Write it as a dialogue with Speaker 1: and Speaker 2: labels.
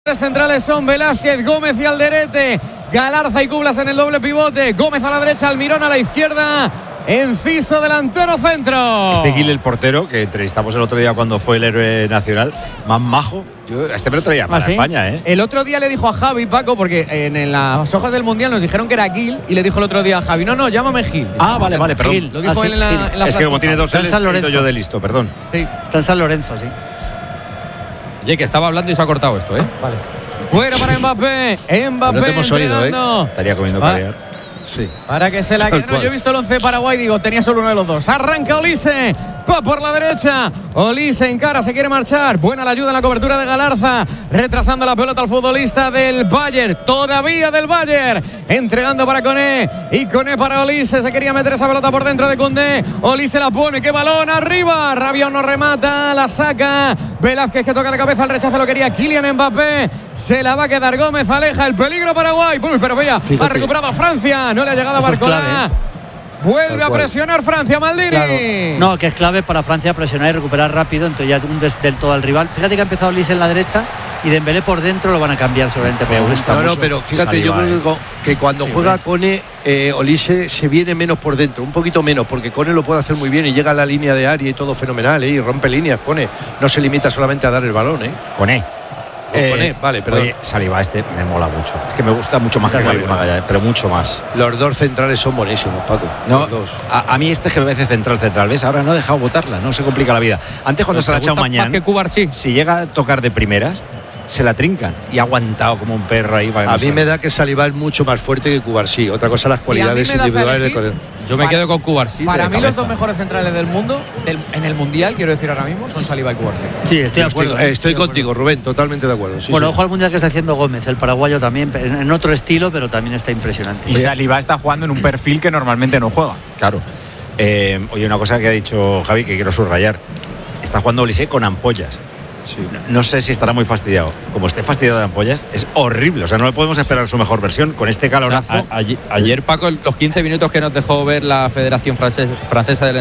Speaker 1: Los centrales son Velázquez, Gómez y Alderete. Galarza y Cublas en el doble pivote. Gómez a la derecha, Almirón a la izquierda. Enciso, delantero centro.
Speaker 2: Gil, el portero, que entrevistamos el otro día cuando fue el héroe nacional, más majo. Yo me lo traía para España, ¿eh?
Speaker 1: El otro día le dijo a Javi, Paco, porque en las hojas del Mundial nos dijeron que era Gil, y le dijo el otro día a Javi, no, llámame Gil.
Speaker 2: Ah, vale, perdón.
Speaker 1: Gil. Lo dijo él en la
Speaker 2: es que como tiene dos L's, he yo de listo, perdón.
Speaker 1: Sí.
Speaker 3: Está en San Lorenzo, sí.
Speaker 4: Oye, que estaba hablando y se ha cortado esto, ¿eh?
Speaker 1: Vale. Fuera para Mbappé. Mbappé
Speaker 5: no te hemos oído,
Speaker 1: entregando.
Speaker 2: Estaría comiendo caviar.
Speaker 5: Sí.
Speaker 1: Para que se la quede. No, yo he visto el 11 de Paraguay, digo, tenía solo uno de los dos. Arranca Olise, va por la derecha. Olise encara, se quiere marchar. Buena la ayuda en la cobertura de Galarza, retrasando la pelota al futbolista del Bayern, todavía del Bayern. Entregando para Koné, y Koné para Olise. Se quería meter esa pelota por dentro de Koundé. Olise la pone, qué balón arriba. Rabiot no remata, la saca. Velázquez que toca de cabeza, el rechazo lo quería Kylian Mbappé. Se la va a quedar Gómez, aleja el peligro Paraguay. Uy, pero mira, ha recuperado Francia. No le ha llegado a Barcola. Vuelve a presionar Francia, Maldini.
Speaker 3: Claro. No, que es clave para Francia presionar y recuperar rápido, entonces ya del todo al rival. Fíjate que ha empezado Olise en la derecha y Dembélé por dentro lo van a cambiar seguramente.
Speaker 2: Me gusta mucho.
Speaker 5: No, pero fíjate,
Speaker 2: Saliba,
Speaker 5: yo creo que cuando juega Koné, Olise se viene menos por dentro, un poquito menos, porque Koné lo puede hacer muy bien y llega a la línea de área y todo fenomenal, y rompe líneas. Koné no se limita solamente a dar el balón,
Speaker 2: Koné.
Speaker 5: Vale, perdón.
Speaker 2: Oye, Saliba me mola mucho. Es que me gusta mucho más que Gabriel Magallanes, pero mucho más.
Speaker 5: Los dos centrales son buenísimos, Paco.
Speaker 2: No,
Speaker 5: los dos.
Speaker 2: A mí este GBC central, ¿ves? Ahora no ha dejado botarla, no se complica la vida. Antes cuando se la ha echado mañana,
Speaker 4: más que Cubarsí,
Speaker 2: si llega a tocar de primeras, se la trincan. Y ha aguantado como un perro ahí.
Speaker 5: A mí me da que Saliba es mucho más fuerte que Cubarsí. Otra cosa, las cualidades individuales de...
Speaker 4: Yo me quedo con Cubarsí.
Speaker 1: Para mí los dos mejores centrales del mundo, en el Mundial, quiero decir ahora mismo, son Saliba y Cubarsí.
Speaker 3: Sí, estoy de acuerdo.
Speaker 5: Estoy contigo, Rubén, totalmente de acuerdo. Sí,
Speaker 3: bueno,
Speaker 5: sí.
Speaker 3: ojo al Mundial que está haciendo Gómez, el paraguayo también, en otro estilo, pero también está impresionante.
Speaker 6: Y Saliba está jugando en un perfil que normalmente no juega.
Speaker 2: Claro. Oye, una cosa que ha dicho Javi que quiero subrayar. Está jugando Olise con ampollas.
Speaker 5: Sí.
Speaker 2: No sé si estará muy fastidiado. Como esté fastidiado de ampollas, es horrible. O sea, no le podemos esperar su mejor versión con este calorazo.
Speaker 4: Ayer, Paco, los 15 minutos que nos dejó ver la Federación Francesa del